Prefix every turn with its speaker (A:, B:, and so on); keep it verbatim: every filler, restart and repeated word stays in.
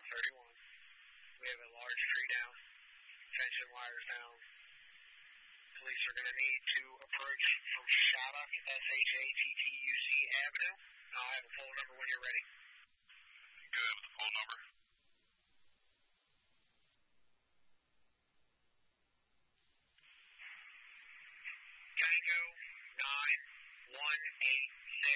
A: South thirty-one. We have a large tree down, fence and wires down. Police are going to need to approach from Shattuck, S H A T T U C Avenue. I'll have a phone number when you're ready.
B: Good, with the phone number.
A: Tango nine one eight